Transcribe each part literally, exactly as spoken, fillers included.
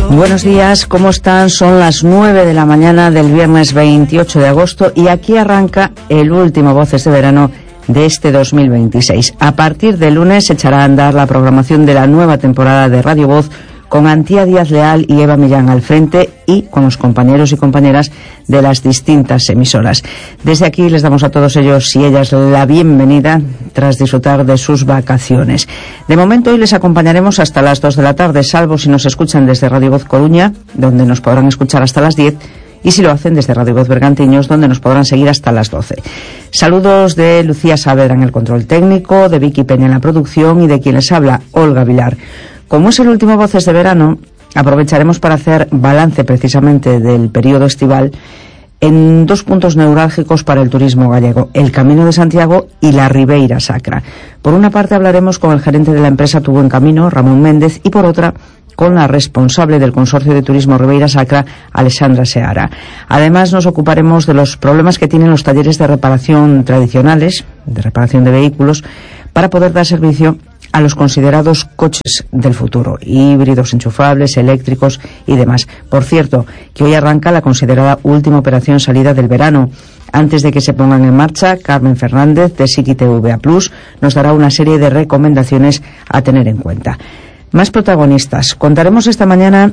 Buenos días, ¿cómo están? Son las nueve de la mañana del viernes veintiocho de agosto y aquí arranca el último Voces de Verano de este dos mil veintiséis. A partir de lunes se echará a andar la programación de la nueva temporada de Radio Voz con Antía Díaz Leal y Eva Millán al frente y con los compañeros y compañeras de las distintas emisoras. Desde aquí les damos a todos ellos y ellas la bienvenida tras disfrutar de sus vacaciones. De momento hoy les acompañaremos hasta las dos de la tarde, salvo si nos escuchan desde Radio Voz Coruña, donde nos podrán escuchar hasta las diez, y si lo hacen desde Radio Voz Bergantiños, donde nos podrán seguir hasta las doce. Saludos de Lucía Saavedra en el control técnico, de Vicky Peña en la producción y de quien les habla, Olga Vilar. Como es el último Voces de Verano, aprovecharemos para hacer balance precisamente del periodo estival en dos puntos neurálgicos para el turismo gallego, el Camino de Santiago y la Ribeira Sacra. Por una parte hablaremos con el gerente de la empresa Tu Buen Camino, Ramón Méndez, y por otra con la responsable del Consorcio de Turismo Ribeira Sacra, Alexandra Seara. Además nos ocuparemos de los problemas que tienen los talleres de reparación tradicionales, de reparación de vehículos, para poder dar servicio a los considerados coches del futuro, híbridos, enchufables, eléctricos y demás. Por cierto, que hoy arranca la considerada última operación salida del verano. Antes de que se pongan en marcha, Carmen Fernández, de Siki T V A Plus, nos dará una serie de recomendaciones a tener en cuenta. Más protagonistas. Contaremos esta mañana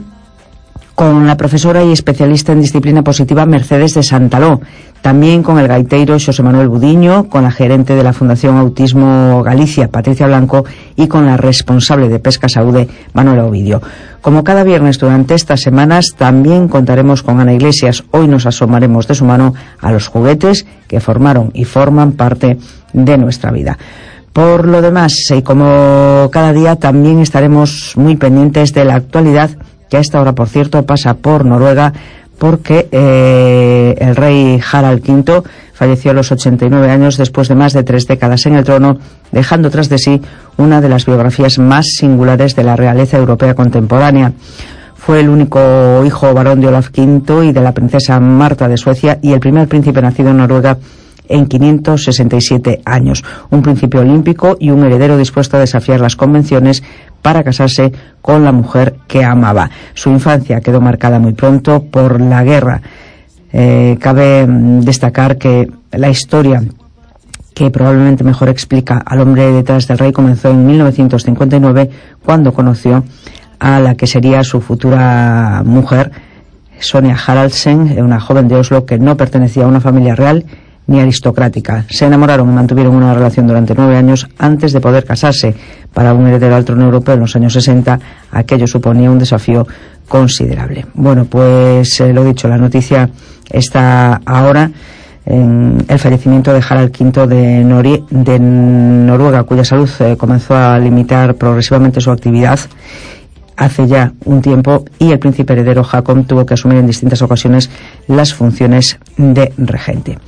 con la profesora y especialista en disciplina positiva Mercedes de Santaló, también con el gaiteiro Xosé Manuel Budiño, con la gerente de la Fundación Autismo Galicia, Patricia Blanco, y con la responsable de Pesca Saúde, Manuela Ovidio. Como cada viernes durante estas semanas, también contaremos con Ana Iglesias. Hoy nos asomaremos de su mano a los juguetes que formaron y forman parte de nuestra vida. Por lo demás, y como cada día, también estaremos muy pendientes de la actualidad, que a esta hora, por cierto, pasa por Noruega, porque eh, el rey Harald quinto falleció a los ochenta y nueve años después de más de tres décadas en el trono, dejando tras de sí una de las biografías más singulares de la realeza europea contemporánea. Fue el único hijo varón de Olaf quinto y de la princesa Marta de Suecia y el primer príncipe nacido en Noruega en quinientos sesenta y siete años. Un príncipe olímpico y un heredero dispuesto a desafiar las convenciones para casarse con la mujer que amaba. Su infancia quedó marcada muy pronto por la guerra. Eh, cabe destacar que la historia que probablemente mejor explica al hombre detrás del rey comenzó en mil novecientos cincuenta y nueve, cuando conoció a la que sería su futura mujer, Sonia Haraldsen, una joven de Oslo que no pertenecía a una familia real ni aristocrática. Se enamoraron y mantuvieron una relación durante nueve años antes de poder casarse. Para un heredero al trono europeo en los años sesenta, aquello suponía un desafío considerable. Bueno, pues eh, lo dicho, la noticia está ahora en el fallecimiento de Harald quinto de, Nori- de Noruega, cuya salud eh, comenzó a limitar progresivamente su actividad hace ya un tiempo, y el príncipe heredero Haakon tuvo que asumir en distintas ocasiones las funciones de regente.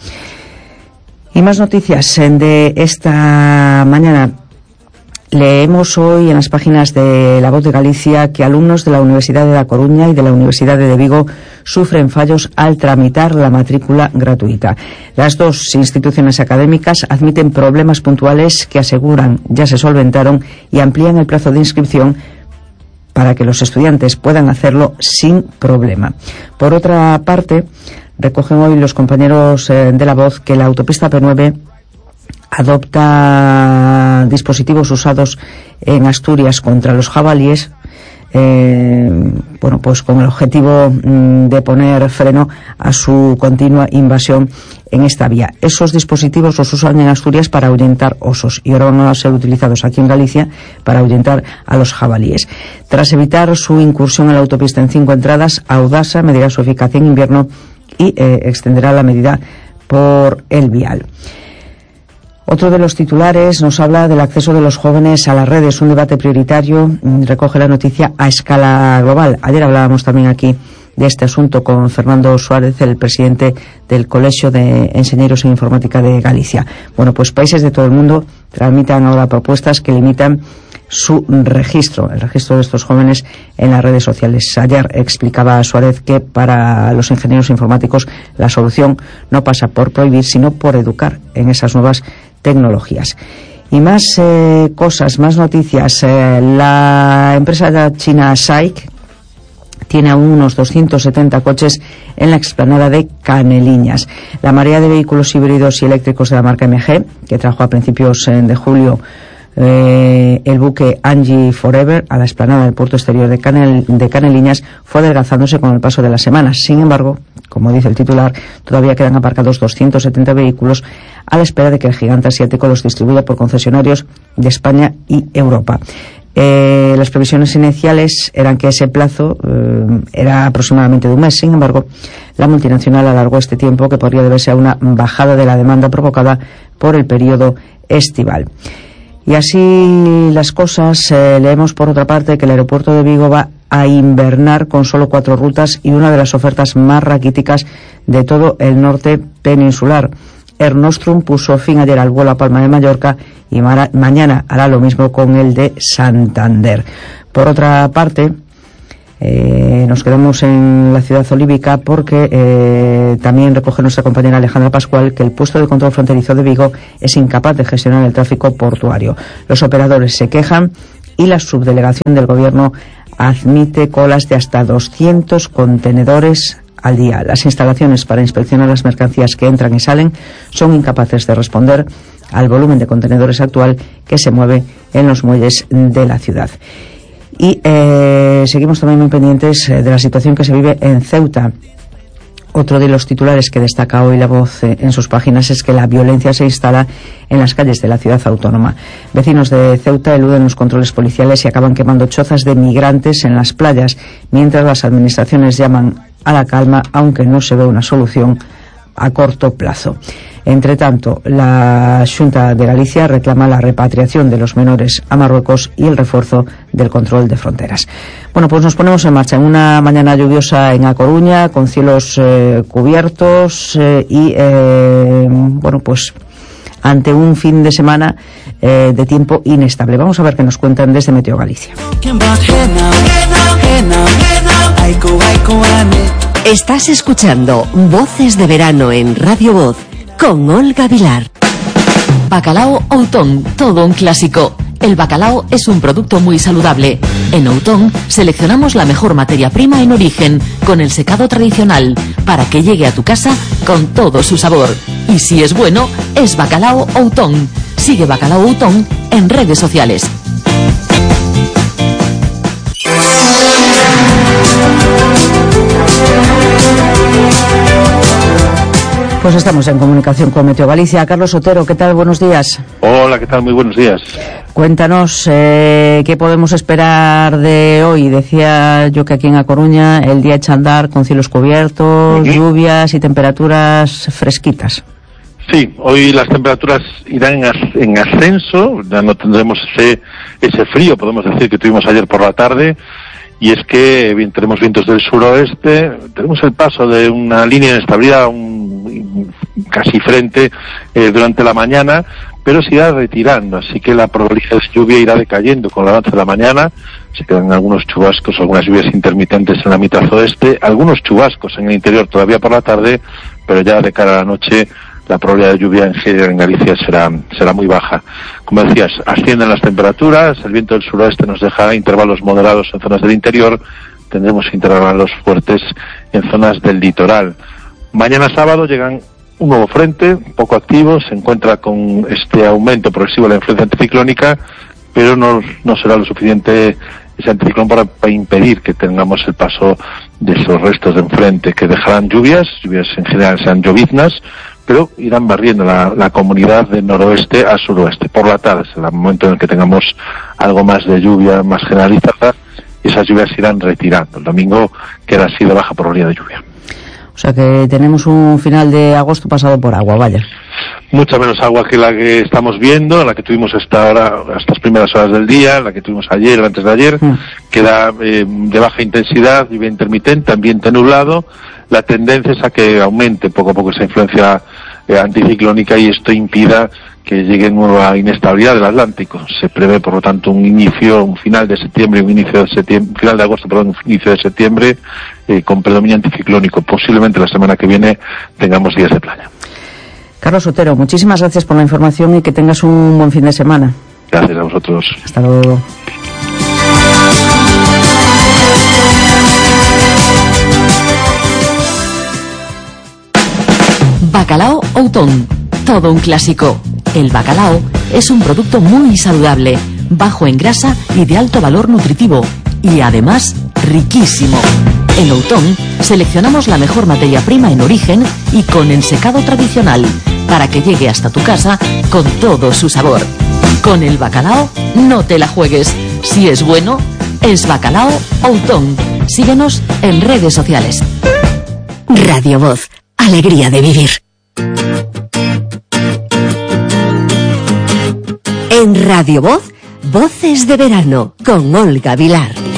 Y más noticias de esta mañana. Leemos hoy en las páginas de La Voz de Galicia que alumnos de la Universidad de La Coruña y de la Universidad de Vigo sufren fallos al tramitar la matrícula gratuita. Las dos instituciones académicas admiten problemas puntuales que aseguran ya se solventaron y amplían el plazo de inscripción para que los estudiantes puedan hacerlo sin problema. Por otra parte, recogen hoy los compañeros eh, de La Voz que la autopista P nueve adopta dispositivos usados en Asturias contra los jabalíes, eh, bueno, pues con el objetivo mm, de poner freno a su continua invasión en esta vía. Esos dispositivos los usan en Asturias para ahuyentar osos y ahora van a ser utilizados aquí en Galicia para ahuyentar a los jabalíes. Tras evitar su incursión en la autopista en cinco entradas, Audasa medirá su eficacia en invierno y eh, extenderá la medida por el vial. Otro de los titulares nos habla del acceso de los jóvenes a las redes, un debate prioritario, recoge la noticia a escala global. Ayer hablábamos también aquí de este asunto con Fernando Suárez, el presidente del Colegio de Enseñeros en Informática de Galicia. Bueno, pues países de todo el mundo tramitan ahora propuestas que limitan su registro, el registro de estos jóvenes en las redes sociales. Ayer explicaba Suárez que para los ingenieros informáticos la solución no pasa por prohibir, sino por educar en esas nuevas tecnologías. Y más eh, cosas, más noticias. Eh, la empresa china S A I C tiene aún unos doscientos setenta coches en la explanada de Caneliñas. La marea de vehículos híbridos y eléctricos de la marca M G, que trajo a principios de julio eh, el buque Angie Forever a la explanada del puerto exterior de, Canel, de Caneliñas, fue adelgazándose con el paso de las semanas. Sin embargo, como dice el titular, todavía quedan aparcados doscientos setenta vehículos a la espera de que el gigante asiático los distribuya por concesionarios de España y Europa. Eh, las previsiones iniciales eran que ese plazo eh, era aproximadamente de un mes. Sin embargo, la multinacional alargó este tiempo, que podría deberse a una bajada de la demanda provocada por el periodo estival. Y así las cosas, eh, leemos por otra parte que el aeropuerto de Vigo va a invernar con solo cuatro rutas y una de las ofertas más raquíticas de todo el norte peninsular. Air Nostrum puso fin ayer al vuelo a Palma de Mallorca y ma- mañana hará lo mismo con el de Santander. Por otra parte, eh, nos quedamos en la ciudad olívica porque eh, también recoge nuestra compañera Alejandra Pascual que el puesto de control fronterizo de Vigo es incapaz de gestionar el tráfico portuario. Los operadores se quejan y la subdelegación del gobierno admite colas de hasta doscientos contenedores al día. Las instalaciones para inspeccionar las mercancías que entran y salen son incapaces de responder al volumen de contenedores actual que se mueve en los muelles de la ciudad. Y eh, seguimos también muy pendientes eh, de la situación que se vive en Ceuta. Otro de los titulares que destaca hoy La Voz eh, en sus páginas es que la violencia se instala en las calles de la ciudad autónoma. Vecinos de Ceuta eluden los controles policiales y acaban quemando chozas de migrantes en las playas, mientras las administraciones llaman a la calma, aunque no se ve una solución a corto plazo. Entre tanto, la Xunta de Galicia reclama la repatriación de los menores a Marruecos y el refuerzo del control de fronteras. Bueno, pues nos ponemos en marcha en una mañana lluviosa en A Coruña, con cielos eh, cubiertos eh, y, eh, bueno, pues ante un fin de semana eh, de tiempo inestable. Vamos a ver qué nos cuentan desde Meteo Galicia. Estás escuchando Voces de Verano en Radio Voz con Olga Vilar. Bacalao Outón, todo un clásico. El bacalao es un producto muy saludable. En Outón seleccionamos la mejor materia prima en origen, con el secado tradicional, para que llegue a tu casa con todo su sabor. Y si es bueno, es Bacalao Outón. Sigue Bacalao Outón en redes sociales. Pues estamos en comunicación con Meteo Galicia. Carlos Otero, ¿qué tal? Buenos días. Hola, ¿qué tal? Muy buenos días. Cuéntanos eh, qué podemos esperar de hoy. Decía yo que aquí en A Coruña el día echa a andar con cielos cubiertos, uh-huh. lluvias y temperaturas fresquitas. Sí, hoy las temperaturas irán en, as- en ascenso, ya no tendremos ese, ese frío, podemos decir, que tuvimos ayer por la tarde. Y es que bien, tenemos vientos del suroeste, tenemos el paso de una línea de inestabilidad un, casi frente eh, durante la mañana, pero se irá retirando, así que la probabilidad de lluvia irá decayendo con el avance de la mañana. Se quedan algunos chubascos, algunas lluvias intermitentes en la mitad oeste, algunos chubascos en el interior todavía por la tarde, pero ya de cara a la noche la probabilidad de lluvia en general en Galicia será será muy baja. Como decías, ascienden las temperaturas, el viento del suroeste nos deja intervalos moderados en zonas del interior, tendremos intervalos fuertes en zonas del litoral. Mañana sábado llegan un nuevo frente, poco activo, se encuentra con este aumento progresivo de la influencia anticiclónica, pero no, no será lo suficiente ese anticiclón para, para impedir que tengamos el paso de esos restos de enfrente, que dejarán lluvias, lluvias en general serán lloviznas, pero irán barriendo la, la comunidad de noroeste a suroeste. Por la tarde será el momento en el que tengamos algo más de lluvia más generalizada, y esas lluvias se irán retirando. El domingo queda así de baja probabilidad de lluvia. O sea que tenemos un final de agosto pasado por agua, vaya. Mucha menos agua que la que estamos viendo, la que tuvimos hasta ahora, estas primeras horas del día, la que tuvimos ayer, antes de ayer, mm. queda eh, de baja intensidad, lluvia intermitente, ambiente nublado. La tendencia es a que aumente poco a poco esa influencia eh, anticiclónica y esto impida que llegue nueva inestabilidad del Atlántico. Se prevé, por lo tanto, un inicio, un final de septiembre, un inicio de septiembre, final de agosto, perdón, un inicio de septiembre eh, con predominio anticiclónico. Posiblemente la semana que viene tengamos días de playa. Carlos Otero, muchísimas gracias por la información y que tengas un buen fin de semana. Gracias a vosotros. Hasta luego. Bacalao Outón, todo un clásico. El bacalao es un producto muy saludable, bajo en grasa y de alto valor nutritivo, y además riquísimo. En Outón seleccionamos la mejor materia prima en origen y con ensecado tradicional, para que llegue hasta tu casa con todo su sabor. Con el bacalao no te la juegues. Si es bueno, es Bacalao Outón. Síguenos en redes sociales. Radio Voz, alegría de vivir. En Radio Voz, Voces de Verano, con Olga Vilar.